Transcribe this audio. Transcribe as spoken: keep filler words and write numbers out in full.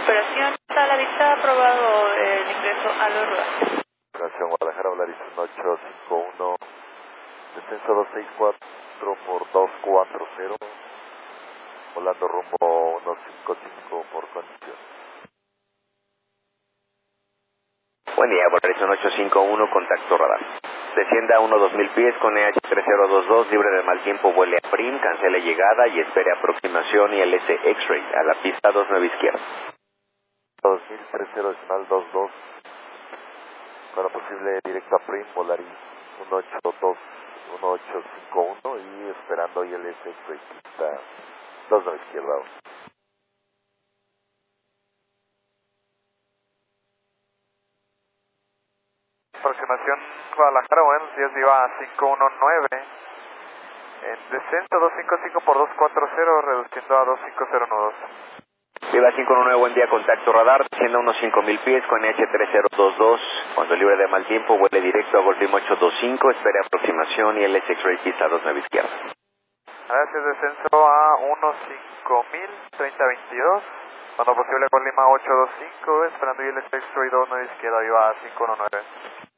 Operación está la vista, aprobado el ingreso a los ruedas. Operación Guadalajara, Volaris uno ocho cinco uno, descenso dos seis cuatro por dos cuatro cero, volando rumbo uno cinco cinco por condición. Buen día, Volaris uno ocho cinco uno, contacto radar. Descienda a uno dos mil pies con E H tres cero dos dos, libre de mal tiempo, vuele a Prim, cancele llegada y espere aproximación I L S X-Ray a la pista dos nueve izquierda. dos mil trece decimal dos dos, para posible directo a Prim, Volaris uno ocho dos, uno ocho cinco uno y esperando I L S X-Ray pista dos nueve izquierda. Aproximación Guadalajara, buenos días, iba a cinco uno nueve, en descenso dos cinco cinco por dos cuatro cero, reduciendo a dos cinco cero uno dos. Viva cinco uno nueve, buen día, contacto radar, descienda a unos cinco mil pies con E H tres cero dos dos, cuando libre de mal tiempo, vuele directo a Golfim ocho dos cinco, espere aproximación y L S X-Ray pista dos nueve izquierda. Gracias, descenso a uno cinco mil, treinta veintidós, cuando posible con Lima ocho dos cinco, esperando I L S X-Ray dos nueve izquierda, viva cinco uno nueve.